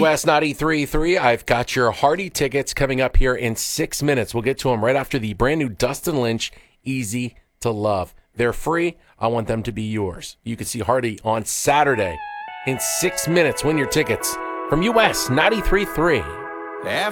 US 93.3. I've got your Hardy tickets coming up here in 6 minutes. We'll get to them right after the brand new Dustin Lynch, Easy to Love. They're free. I want them to be yours. You can see Hardy on Saturday in 6 minutes. Win your tickets from US 93.3.